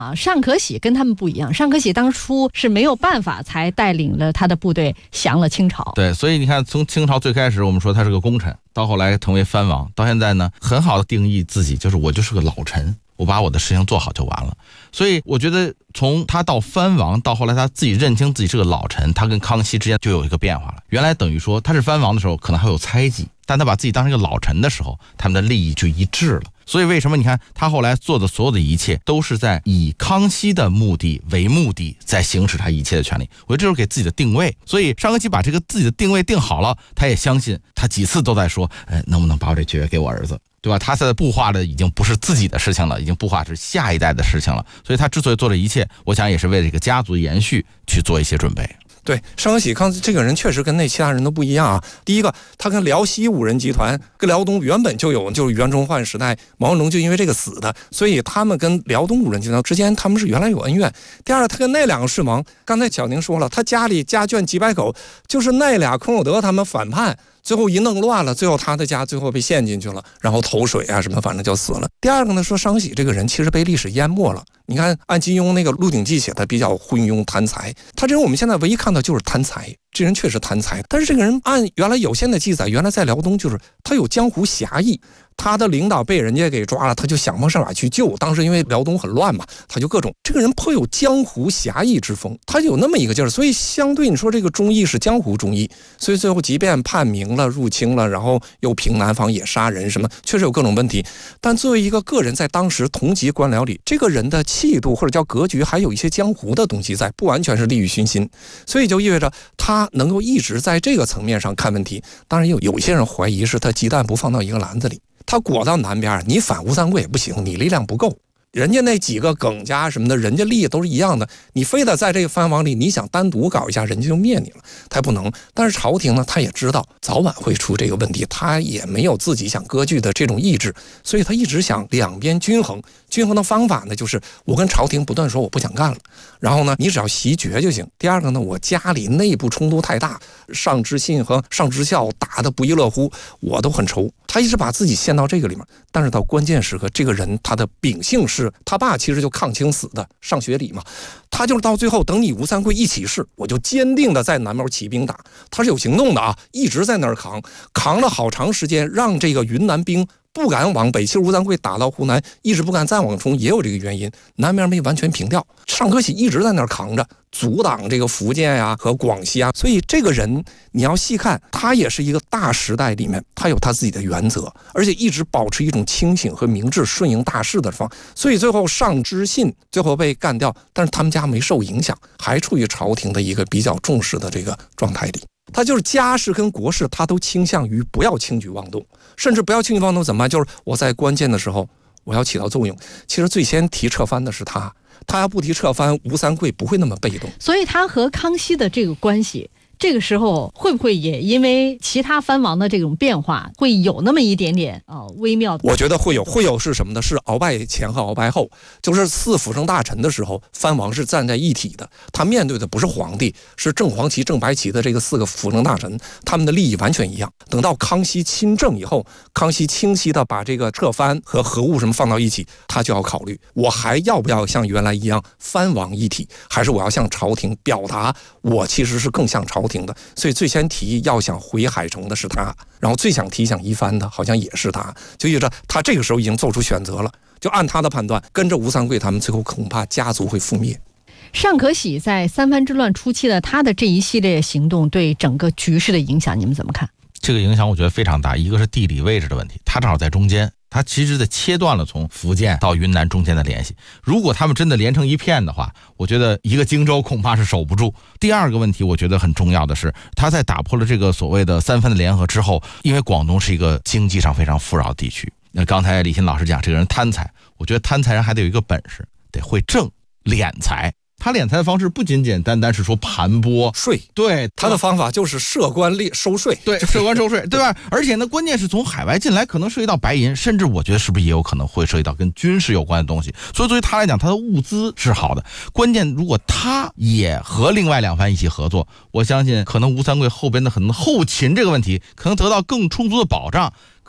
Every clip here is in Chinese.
尚可喜跟他们不一样，尚可喜当初是没有办法才带领了他的部队降了清朝。 对，所以你看，从清朝最开始我们说他是个功臣，到后来成为藩王，到现在呢，很好的定义自己，就是我就是个老臣，我把我的事情做好就完了。所以我觉得从他到藩王，到后来他自己认清自己是个老臣，他跟康熙之间就有一个变化了。原来等于说他是藩王的时候可能还有猜忌，但他把自己当成一个老臣的时候，他们的利益就一致了。所以为什么你看他后来做的所有的一切都是在以康熙的目的为目的，在行使他一切的权利，我觉得这就是给自己的定位。所以尚可喜把这个自己的定位定好了，他也相信，他几次都在说能不能把我这爵位给我儿子，对吧？他现在布画的已经不是自己的事情了，已经布画是下一代的事情了。所以他之所以做这一切，我想也是为了这个家族延续去做一些准备。 对，尚可喜康这个人确实跟那其他人都不一样啊。第一个，他跟辽西五人集团跟辽东原本就有，就是袁崇焕时代毛泽东就因为这个死的，所以他们跟辽东五人集团之间他们是原来有恩怨。第二，他跟那两个世王，刚才小宁说了，他家里家眷几百口，就是那俩孔有德他们反叛，最后一弄乱了，最后他的家最后被陷进去了，然后投水啊什么，反正就死了。第二个呢，说尚可喜这个人其实被历史淹没了。你看按金庸那个《鹿鼎记》写的比较昏庸贪财，他这人我们现在唯一看到就是贪财，这人确实贪财。但是这个人按原来有限的记载，原来在辽东就是他有江湖侠义，他的领导被人家给抓了，他就想方设法去救。当时因为辽东很乱嘛，他就各种，这个人颇有江湖侠义之风，他有那么一个劲儿。所以相对你说这个忠义是江湖忠义，所以最后即便叛明了、入清了，然后又平南方也杀人什么，确实有各种问题。但作为一个个人，在当时同级官僚里，这个人的气度或者叫格局，还有一些江湖的东西在，不完全是利欲熏心，所以就意味着他能够一直在这个层面上看问题。当然有一些人怀疑是他鸡蛋不放到一个篮子里，他裹到南边，你反吴三桂也不行，你力量不够。人家那几个耿家什么的，人家利益都是一样的，你非得在这个藩王里，你想单独搞一下，人家就灭你了，他不能。但是朝廷呢，他也知道早晚会出这个问题，他也没有自己想割据的这种意志，所以他一直想两边均衡。均衡的方法呢，就是我跟朝廷不断说我不想干了，然后呢，你只要袭爵就行。第二个呢，我家里内部冲突太大，尚知信和尚知孝打得不亦乐乎，我都很愁。他一直把自己陷到这个里面，但是到关键时刻，这个人他的秉性是他爸其实就抗清死的，尚学礼嘛，他就是到最后等你吴三桂一起事，我就坚定的在南边起兵打，他是有行动的啊，一直在那儿扛了好长时间，让这个云南兵不敢往北，其实吴三桂打到湖南一直不敢再往冲，也有这个原因，南边没完全平掉，尚可喜一直在那儿扛着，阻挡这个福建呀和广西啊。所以这个人你要细看，他也是一个大时代里面，他有他自己的原则，而且一直保持一种清醒和明智、顺应大势的方。所以最后尚知信最后被干掉，但是他们家没受影响，还处于朝廷的一个比较重视的这个状态里。他就是家事跟国事，他都倾向于不要轻举妄动，甚至不要轻举妄动怎么办？就是我在关键的时候我要起到作用。其实最先提撤藩的是他要不提撤藩，吴三桂不会那么被动。 所以他和康熙的这个关系，这个时候会不会也因为其他藩王的这种变化，会有那么一点点微妙的？ 我觉得会有是什么呢？是鳌拜前和鳌拜后，就是四辅政大臣的时候，藩王是站在一体的，他面对的不是皇帝，是正黄旗、正白旗的这个四个辅政大臣，他们的利益完全一样。等到康熙亲政以后，康熙清晰的把这个撤藩和核务什么放到一起，他就要考虑，我还要不要像原来一样藩王一体，还是我要向朝廷表达我其实是更像朝廷的。所以最先提议要想回海城的是他，然后最想提想一藩的好像也是他，就意味着他这个时候已经做出选择了，就按他的判断，跟着吴三桂他们，最后恐怕家族会覆灭。 尚可喜在三藩之乱初期的他的这一系列行动对整个局势的影响，你们怎么看？ 这个影响我觉得非常大，一个是地理位置的问题，他正好在中间，他其实切断了从福建到云南中间的联系。如果他们真的连成一片的话，我觉得一个荆州恐怕是守不住。第二个问题我觉得很重要的是，他在打破了这个所谓的三藩的联合之后，因为广东是一个经济上非常富饶的地区，那刚才李欣老师讲这个人贪财，我觉得贪财人还得有一个本事，得会挣敛财。他敛财的方式不仅简单是说盘剥税， 对， 他的方法就是设官收税， 对，设官收税，对吧？而且呢，关键是从海外进来，可能涉及到白银，甚至我觉得是不是也有可能会涉及到跟军事有关的东西。所以对于他来讲，他的物资是好的。关键如果他也和另外两藩一起合作，我相信可能吴三桂后边的很多后勤这个问题，可能得到更充足的保障。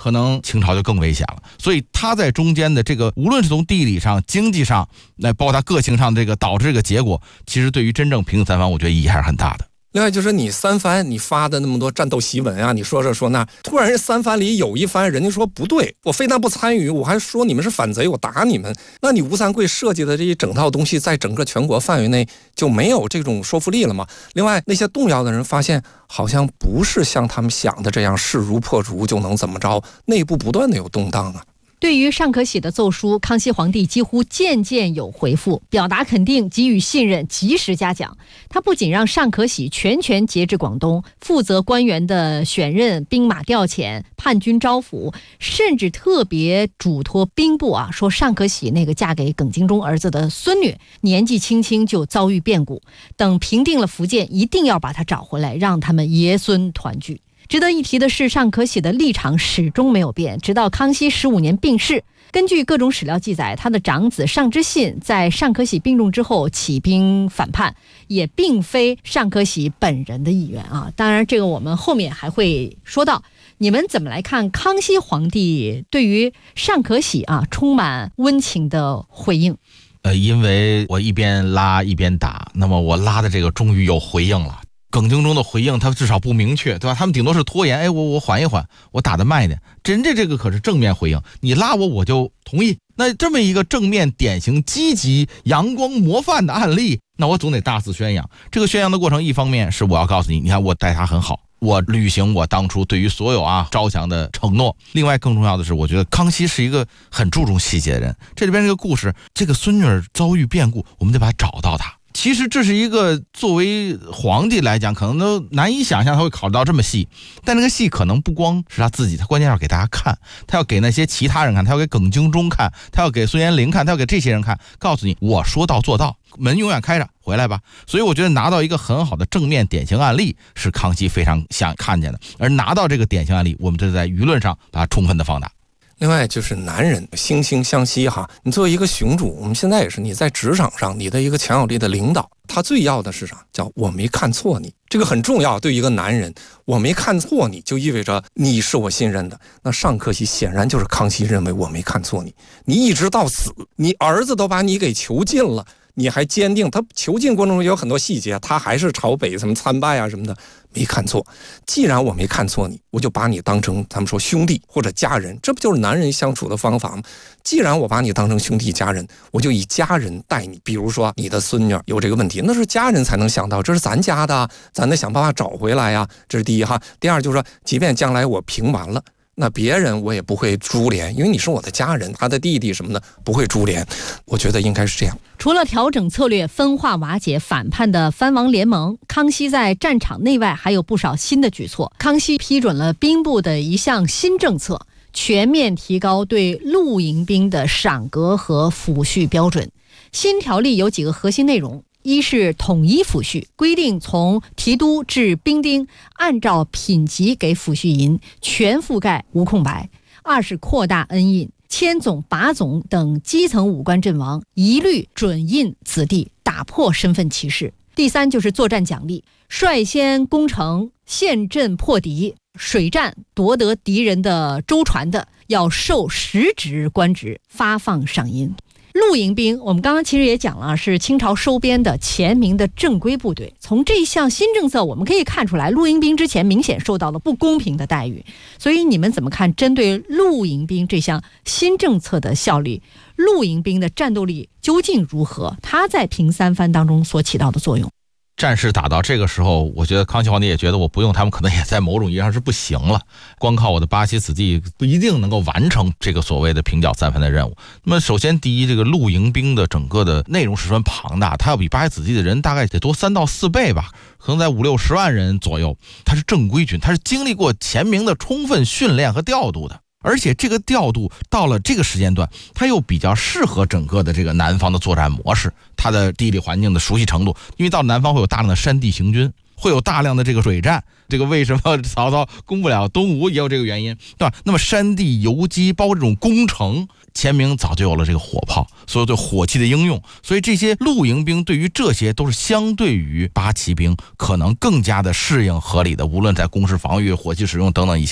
可能清朝就更危险了。所以他在中间的这个，无论是从地理上、经济上，包括他个性上这个导致这个结果，其实对于真正平定三藩，我觉得意义还是很大的。 另外就是你三藩你发的那么多战斗檄文啊，你说这说那，突然三藩里有一藩人家说不对，我非但不参与，我还说你们是反贼，我打你们，那你吴三桂设计的这一整套东西在整个全国范围内就没有这种说服力了吗？另外那些动摇的人发现好像不是像他们想的这样势如破竹就能怎么着，内部不断的有动荡啊。 对于尚可喜的奏书，康熙皇帝几乎件件有回复，表达肯定，给予信任，及时嘉奖。他不仅让尚可喜全权节制广东，负责官员的选任、兵马调遣、叛军招抚，甚至特别嘱托兵部说尚可喜那个嫁给耿精忠儿子的孙女，年纪轻轻就遭遇变故，等平定了福建，一定要把她找回来，让他们爷孙团聚。值得一提的是，尚可喜的立场始终没有变，直到康熙15年病逝。根据各种史料记载，他的长子尚之信在尚可喜病重之后起兵反叛，也并非尚可喜本人的意愿啊。当然，这个我们后面还会说到。你们怎么来看康熙皇帝对于尚可喜充满温情的回应？ 因为我一边拉一边打，那么我拉的这个终于有回应了。耿精忠的回应他至少不明确，对吧？他们顶多是拖延，我缓一缓，我打得慢一点。人家这个可是正面回应，你拉我就同意。那这么一个正面典型积极阳光模范的案例，那我总得大肆宣扬。这个宣扬的过程，一方面是我要告诉你，你看我待他很好，我履行我当初对于所有招降的承诺。另外更重要的是，我觉得康熙是一个很注重细节的人。这里边这个故事，这个孙女儿遭遇变故，我们得把她找到她。其实这是一个作为皇帝来讲可能都难以想象他会考虑到这么细，但这个戏可能不光是他自己，他关键要给大家看，他要给那些其他人看，他要给耿精忠看，他要给孙延龄看，他要给这些人看，告诉你我说到做到，门永远开着，回来吧。所以我觉得拿到一个很好的正面典型案例是康熙非常想看见的，而拿到这个典型案例，我们就在舆论上把它充分的放大。 另外就是男人惺惺相惜哈，你作为一个雄主，我们现在也是你在职场上你的一个强有力的领导，他最要的是啥？叫我没看错你，这个很重要。对一个男人，我没看错你，就意味着你是我信任的。那尚可喜显然就是康熙认为我没看错你，你一直到死，你儿子都把你给囚禁了，你还坚定。他囚禁过程中有很多细节，他还是朝北什么参拜啊什么的，没看错。既然我没看错你，我就把你当成他们说兄弟或者家人，这不就是男人相处的方法吗？既然我把你当成兄弟家人，我就以家人待你。比如说你的孙女有这个问题，那是家人才能想到，这是咱家的，咱得想办法找回来呀。这是第一哈。第二就是说，即便将来我平完了，那别人我也不会株连，因为你是我的家人，他的弟弟什么的不会株连。我觉得应该是这样。 除了调整策略、分化瓦解反叛的藩王联盟，康熙在战场内外还有不少新的举措。康熙批准了兵部的一项新政策，全面提高对露营兵的赏格和抚恤标准。新条例有几个核心内容：一是统一抚恤，规定从提督至兵丁按照品级给抚恤银，全覆盖无空白；二是扩大恩印，千总、把总等基层武官阵亡一律准印子弟，打破身份歧视。第三就是作战奖励，率先攻城、陷阵破敌，水战夺得敌人的舟船的，要授实职官职，发放赏银。露营兵我们刚刚其实也讲了，是清朝收编的前明的正规部队。从这一项新政策我们可以看出来，露营兵之前明显受到了不公平的待遇。所以你们怎么看针对露营兵这项新政策的效力？露营兵的战斗力究竟如何？它在平三藩当中所起到的作用？ 战事打到这个时候，我觉得康熙皇帝也觉得我不用他们可能也在某种意义上是不行了，光靠我的巴西子弟不一定能够完成这个所谓的平剿三藩的任务。那么首先第一，这个露营兵的整个的内容十分庞大，它要比巴西子弟的人大概得多3到4倍吧，可能在50-60万人左右。它是正规军，它是经历过前明的充分训练和调度的，而且这个调度到了这个时间段，它又比较适合整个的这个南方的作战模式，它的地理环境的熟悉程度，因为到南方会有大量的山地行军，会有大量的这个水战，这个为什么曹操攻不了东吴也有这个原因，对吧？那么山地游击包括这种攻城，前明早就有了这个火炮，所有对火器的应用，所以这些露营兵对于这些都是相对于八旗兵可能更加的适应合理的，无论在攻势防御、火器使用等等一系列。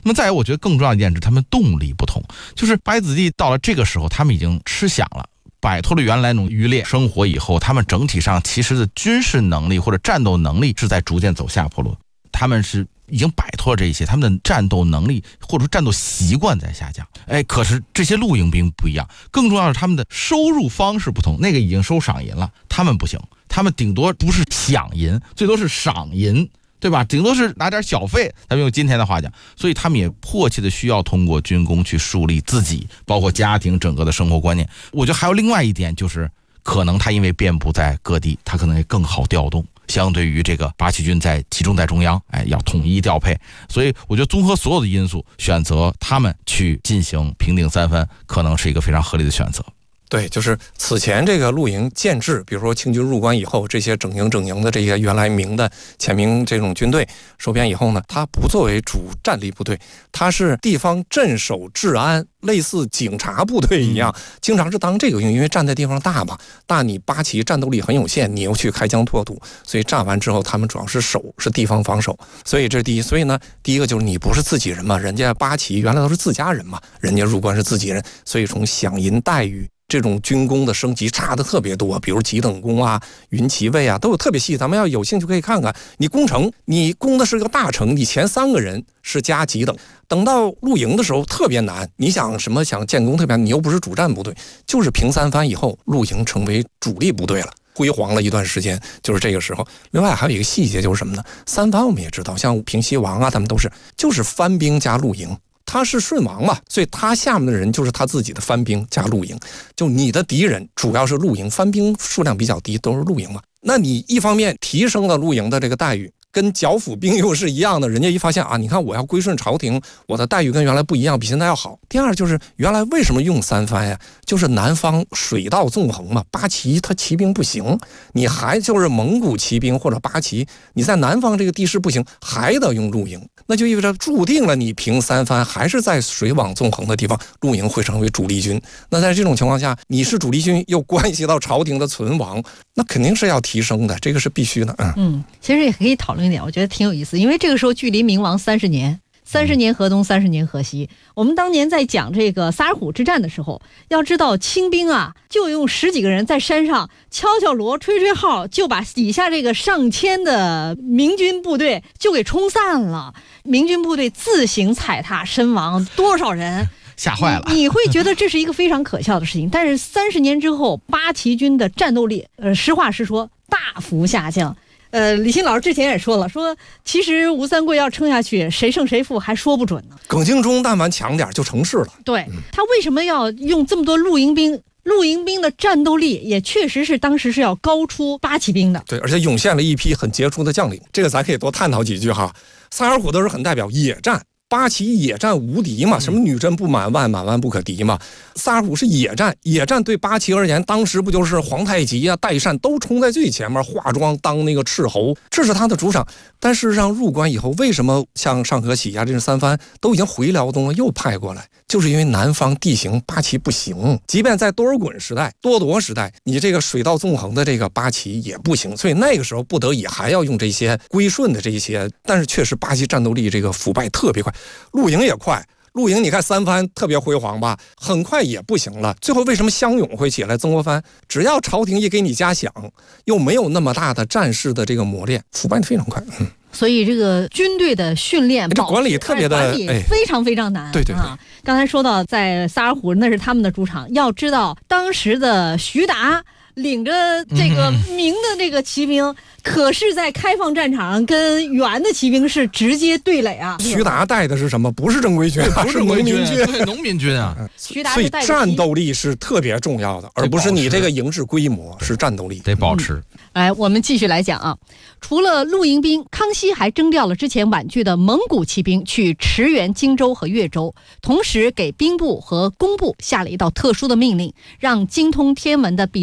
那么再有，我觉得更重要一点是他们动力不同，就是八旗子弟到了这个时候，他们已经吃响了，摆脱了原来那种渔猎生活以后，他们整体上其实的军事能力或者战斗能力是在逐渐走下坡路，他们是已经摆脱了这些，他们的战斗能力或者说战斗习惯在下降。可是这些露营兵不一样，更重要的是他们的收入方式不同，那个已经收赏银了，他们不行，他们顶多不是饷银，最多是赏银，对吧？顶多是拿点小费，咱们用今天的话讲，所以他们也迫切的需要通过军功去树立自己，包括家庭整个的生活观念。我觉得还有另外一点，就是可能他因为遍布在各地，他可能也更好调动，相对于这个八旗军集中在中央，要统一调配，所以我觉得综合所有的因素，选择他们去进行平定三藩，可能是一个非常合理的选择。 对，就是此前这个露营建制，比如说清军入关以后，这些整营的这些原来明的前明这种军队收编以后呢，它不作为主战力部队，它是地方镇守治安，类似警察部队一样，经常是当这个用，因为站在地方大嘛，大你八旗战斗力很有限，你又去开疆拓土，所以战完之后他们主要是是地方防守，所以这是第一。所以呢，第一个就是你不是自己人嘛，人家八旗原来都是自家人嘛，人家入关是自己人，所以从饷银待遇这种军功的升级差的特别多，比如几等功啊、云骑尉啊，都有特别细。咱们要有兴趣可以看看。你攻城，你攻的是个大城，你前3个人是加几等，等到露营的时候特别难。你想建功特别难，你又不是主战部队，就是平三藩以后，露营成为主力部队了。辉煌了一段时间，就是这个时候。另外还有一个细节就是什么呢？三藩我们也知道，像平西王啊，他们都是就是藩兵加露营。他是顺王嘛，所以他下面的人就是他自己的藩兵加露营。就你的敌人主要是露营，藩兵数量比较低，都是露营嘛。那你一方面提升了露营的这个待遇，跟剿抚兵又是一样的，人家一发现啊，你看我要归顺朝廷，我的待遇跟原来不一样，比现在要好。第二就是原来为什么用三藩呀？就是南方水道纵横嘛，八旗他骑兵不行，你还就是蒙古骑兵或者八旗，你在南方这个地势不行，还得用露营，那就意味着注定了你平三藩还是在水网纵横的地方，露营会成为主力军。那在这种情况下，你是主力军又关系到朝廷的存亡，那肯定是要提升的，这个是必须的。 其实也可以讨论一点，我觉得挺有意思，因为这个时候距离明亡30年。30年河东，30年河西。我们当年在讲这个萨尔浒之战的时候，要知道清兵啊，就用10几个人在山上敲敲锣、吹吹号，就把底下这个上千的明军部队就给冲散了。明军部队自行踩踏身亡多少人， 吓坏了。 你会觉得这是一个非常可笑的事情。但是30年之后，八旗军的战斗力，实话实说，大幅下降。李欣老师之前也说了，说其实吴三桂要撑下去，谁胜谁负还说不准呢。 耿精忠但凡强点就成事了。 对，他为什么要用这么多露营兵？露营兵的战斗力也确实是当时是要高出八旗兵的。 对，而且涌现了一批很杰出的将领，这个咱可以多探讨几句哈。萨尔浒都是很代表野战。八旗野战无敌嘛，什么女真不满万，满万不可敌嘛。萨尔浒是野战，野战对八旗而言，当时不就是皇太极啊、代善都冲在最前面，化妆当那个斥候，这是他的主场。但事实上入关以后，为什么像上河喜啊这三藩都已经回辽东了，又派过来，就是因为南方地形八旗不行，即便在多尔衮时代、多铎时代，你这个水道纵横的这个八旗也不行，所以那个时候不得已还要用这些归顺的这些。但是确实八旗战斗力这个腐败特别快。露营也快，露营你看三藩特别辉煌吧，很快也不行了。最后为什么湘勇会起来？曾国藩只要朝廷一给你加饷，又没有那么大的战士的这个磨练，腐败非常快。 所以这个军队的训练、 这管理特别的非常非常难。 对啊，刚才说到在萨尔浒那是他们的主场，要知道当时的徐达领着这个明的这个骑兵，可是在开放战场跟元的骑兵是直接对垒啊。 徐达带的是什么？不是正规军， 不是农民军，对，农民军啊。 徐达所以战斗力是特别重要的，而不是你这个营制规模，是战斗力得保持。 来，我们继续来讲啊。除了露营兵，康熙还征调了之前婉拒的蒙古骑兵去驰援荆州和越州，同时给兵部和工部下了一道特殊的命令，让精通天文的比利时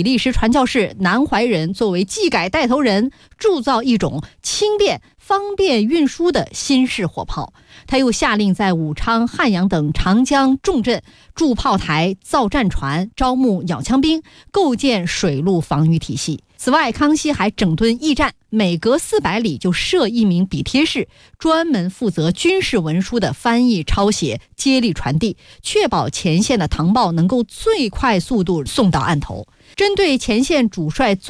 传教士南怀仁作为技改带头人，铸造一种轻便方便运输的新式火炮。他又下令在武昌、汉阳等长江重镇筑炮台、造战船、招募鸟枪兵，构建水陆防御体系。此外，康熙还整顿驿站，每隔400里就设一名笔贴士，专门负责军事文书的翻译、抄写、接力传递，确保前线的唐报能够最快速度送到案头。针对前线主帅